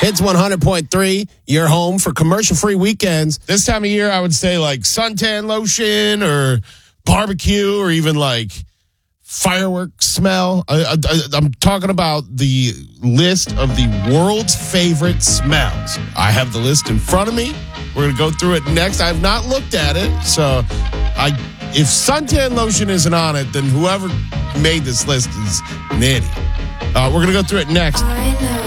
Hits 100.3, your home for commercial-free weekends. This time of year, I would say like suntan lotion or barbecue or even like fireworks smell. I'm talking about the list of the world's favorite smells. I have the list in front of me. We're going to go through it next. I have not looked at it, so if suntan lotion isn't on it, then whoever made this list is an idiot. We're going to go through it next. I know.